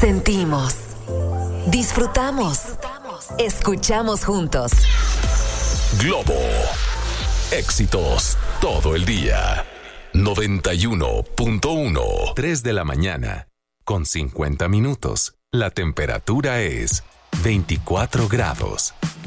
Sentimos, disfrutamos, escuchamos juntos. Globo. Éxitos todo el día. 91.1. 3 de la mañana. Con 50 minutos. La temperatura es 24 grados.